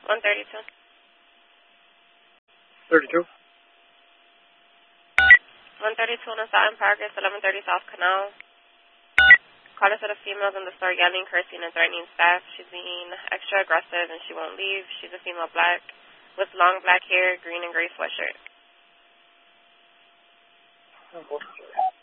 132. 32. 132 on the side in progress, 1130 South Canal. Caller said a female's in the store yelling, cursing, and threatening staff. She's being extra aggressive and she won't leave. She's a female black with long black hair, green and gray sweatshirt.